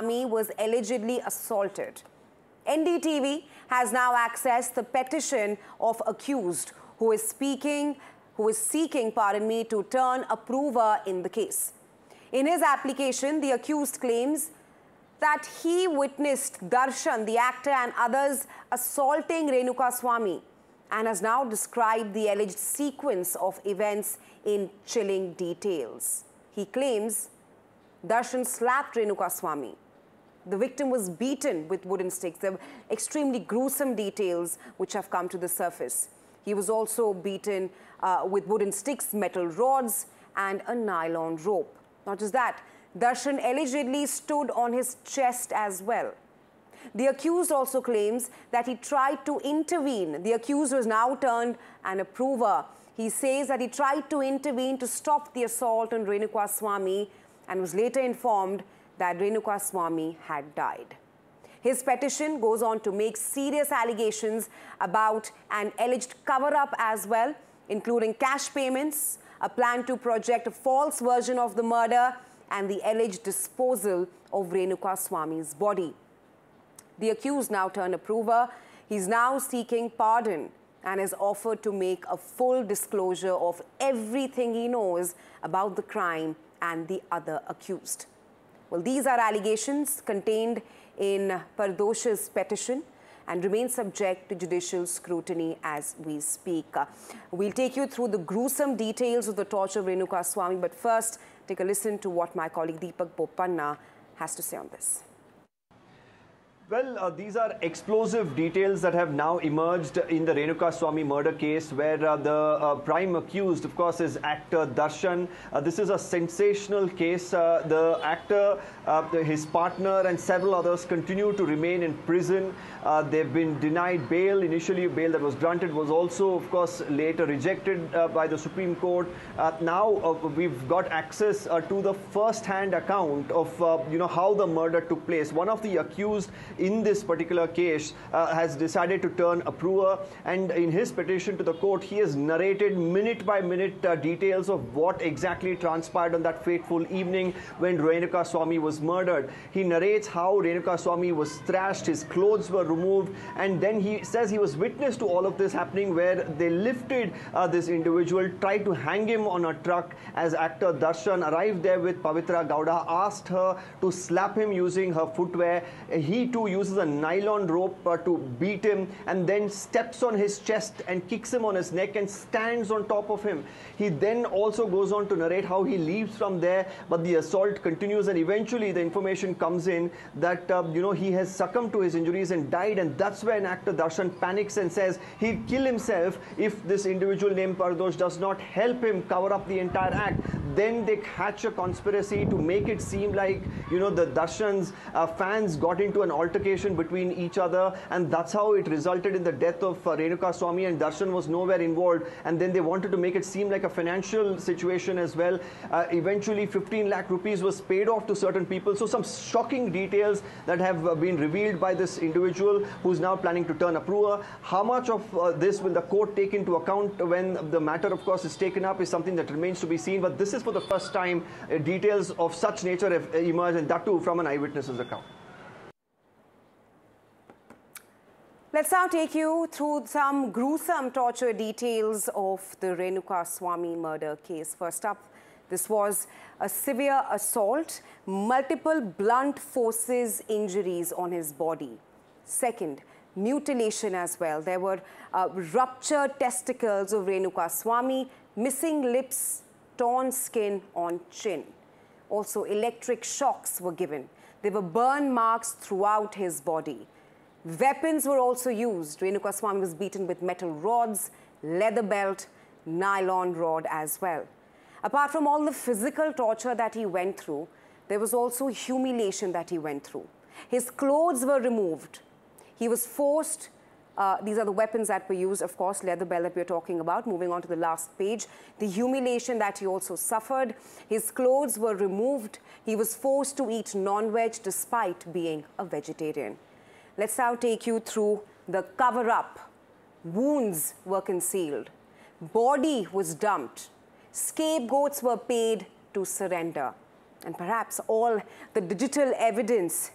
Swamy was allegedly assaulted. NDTV has now accessed the petition of accused who is seeking, to turn approver in the case. In his application, the accused claims that he witnessed Darshan, the actor, and others assaulting Renuka Swamy, and has now described the alleged sequence of events in chilling details. He claims Darshan slapped Renuka Swamy. The victim was beaten with wooden sticks. There were extremely gruesome details which have come to the surface. He was also beaten with wooden sticks, metal rods, and a nylon rope. Not just that, Darshan allegedly stood on his chest as well. The accused also claims that he tried to intervene. The accused was now turned an approver. He says that he tried to intervene to stop the assault on Renuka Swamy and was later informed that Renuka Swamy had died. His petition goes on to make serious allegations about an alleged cover-up as well, including cash payments, a plan to project a false version of the murder, and the alleged disposal of Renuka Swamy's body. The accused now turned approver. He's now seeking pardon and has offered to make a full disclosure of everything he knows about the crime and the other accused. Well, these are allegations contained in Pardosh's petition and remain subject to judicial scrutiny as we speak. We'll take you through the gruesome details of the torture of Renuka Swamy, but first, take a listen to what my colleague Deepak Bopanna has to say on this. Well, these are explosive details that have now emerged in the Renuka Swamy murder case, where the prime accused, of course, is actor Darshan. This is a sensational case. The actor, his partner and several others continue to remain in prison. They've been denied bail. Initially, bail that was granted was also, of course, later rejected by the Supreme Court. Now, we've got access to the first-hand account of, how the murder took place. One of the accused in this particular case has decided to turn approver, and in his petition to the court, he has narrated minute-by-minute details of what exactly transpired on that fateful evening when Renuka Swamy was murdered. He narrates how Renuka Swamy was thrashed, his clothes were removed, and then he says he was witness to all of this happening, where they lifted this individual, tried to hang him on a truck as actor Darshan arrived there with Pavitra Gowda, asked her to slap him using her footwear. He too uses a nylon rope to beat him, and then steps on his chest and kicks him on his neck and stands on top of him. He then also goes on to narrate how he leaves from there, but the assault continues, and eventually the information comes in that he has succumbed to his injuries and died, and that's when actor Darshan panics and says he'll kill himself if this individual named Pardosh does not help him cover up the entire act. Then they hatch a conspiracy to make it seem like the Darshan's fans got into an altercation between each other, and that's how it resulted in the death of Renuka Swamy, and Darshan was nowhere involved. And then they wanted to make it seem like a financial situation as well. Eventually 15 lakh rupees was paid off to certain people. So some shocking details that have been revealed by this individual who's now planning to turn approver. How much of this will the court take into account when the matter, of course, is taken up is something that remains to be seen. But this is for the first time details of such nature have emerged, and that too from an eyewitness's account. Let's now take you through some gruesome torture details of the Renuka Swamy murder case. First up, this was a severe assault, multiple blunt forces injuries on his body. Second, mutilation as well. There were ruptured testicles of Renuka Swamy, missing lips, torn skin on chin. Also, electric shocks were given. There were burn marks throughout his body. Weapons were also used. Renuka Swamy was beaten with metal rods, leather belt, nylon rod as well. Apart from all the physical torture that he went through, there was also humiliation that he went through. His clothes were removed. He was forced, these are the weapons that were used, of course, leather belt that we're talking about. Moving on to the last page, the humiliation that he also suffered. His clothes were removed. He was forced to eat non-veg despite being a vegetarian. Let's now take you through the cover-up. Wounds were concealed. Body was dumped. Scapegoats were paid to surrender. And perhaps all the digital evidence